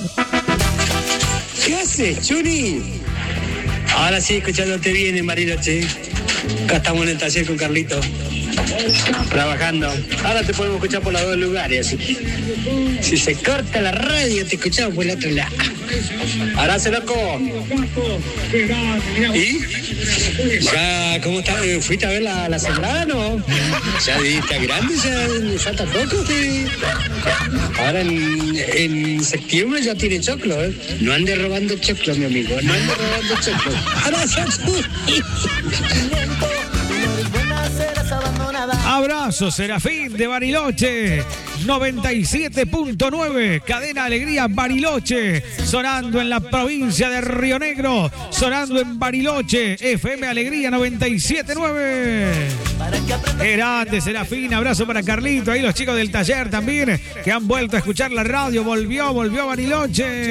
¿Qué haces, Chuni? Ahora sí, escuchándote bien en Bariloche. Acá estamos en el taller con Carlito, trabajando. Ahora te podemos escuchar por los dos lugares. Si se corta la radio, te escuchamos por el otro lado. Abrazo, loco. ¿Y? Ya, ¿cómo está? ¿Fuiste a ver la sembrada, no? ¿Ya está grande? ¿Ya falta poco? ¿Sí? Ahora en septiembre ya tiene choclo, ¿eh? No ande robando choclo, mi amigo. No ande robando choclo. Abrazo, Serafín de Bariloche. 97.9, Cadena Alegría Bariloche, sonando en la provincia de Río Negro, sonando en Bariloche, FM Alegría 97.9. Grande, Serafín, abrazo para Carlito, ahí los chicos del taller también, que han vuelto a escuchar la radio, volvió a Bariloche.